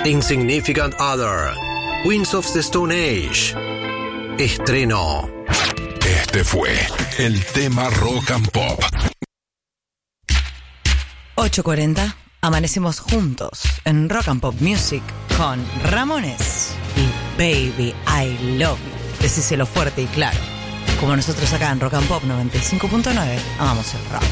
Insignificant Other, Winds of the Stone Age. Estreno. Este fue el tema Rock and Pop. 8:40, amanecemos juntos en Rock and Pop Music con Ramones y Baby I Love You. Decíselo fuerte y claro, como nosotros acá en Rock and Pop 95.9, amamos el rock.